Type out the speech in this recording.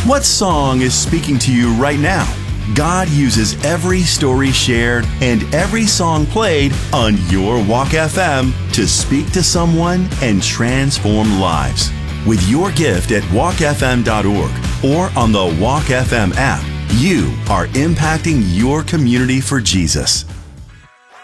What song is speaking to you right now? God uses every story shared and every song played on your Walk FM to speak to someone and transform lives. With your gift at walkfm.org or on the Walk FM app, you are impacting your community for Jesus.